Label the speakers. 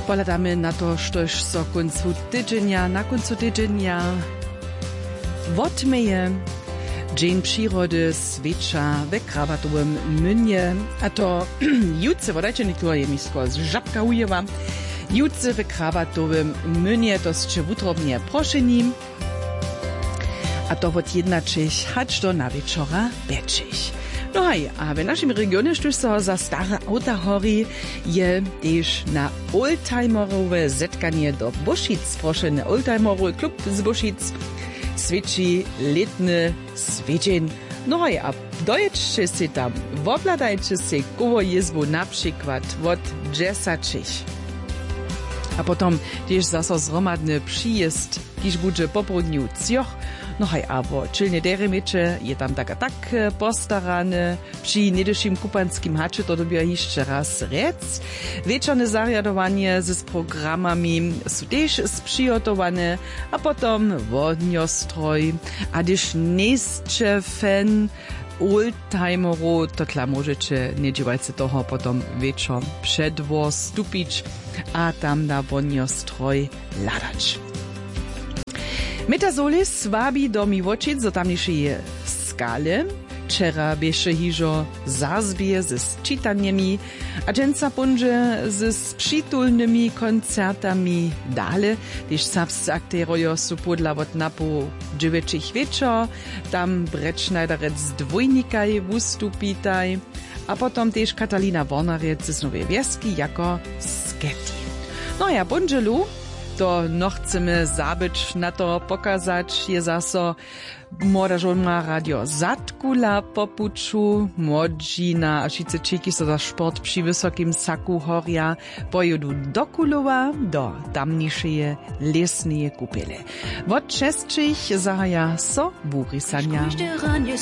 Speaker 1: Pohľadáme na to, štož so na koncu tydzienia odmeje Dzień Przyrody Swecza we Krabatowym Münje, a to jutce, wodajcie niektóre je misko z Żabka ujewa, jutce we Krabatowym Münje, to jest wutrobnie proszeni, a to od jednaczyś, hać do na wieczora beczyś. No hej, a w naszym regionie sztuž so za stare auta hori je też na oldtimerowe zetkanie do Buschic proszeny oldtimerowy klub z Buschic Sweci letny Swedzin. No hej, a dojedźcie się tam, wobladajcie się koło jezbu na przykład od 10. A potom też zaso zromadny przyjazd, kiż będzie po południu cioch. No hej, abo čilne deremeče je tam tak postarane. Przy niedyszym kupanskim haczy to dobia jeszcze raz rec. Wieczorne zariadowanie z programami są też sprzygotowane, a potom wodniostroj. A gdyż nächste fan oldtimeru, to tla możecie nie dziewajcie toho potom wieczor przed dwór stupić, a tam na wodniostroj ladać. Metasolis wabi do Miłočic, zo tamniejszej skale. Wczera bieše hižo zazbie ze czytaniami, a dżęca punże z przytulnymi koncertami dale, gdyż sapscy akterojo su podla od napu 9 wieczor, tam Brettschneiderec z dwójnikaj wustupitaj, a potom też Katalina Warnerec z Nowej Wieski jako sketi. No ja punżelu, to no chcemy zabyć na to pokazać, je zaso młoda żona radio Zatkula popuczu, młodzina, a wszyscy czeki so za sport przy wysokim saku horia, pojedu do Kulowa, do tamniejszej lesnej kupele. Od czesczych zahaja so burisania.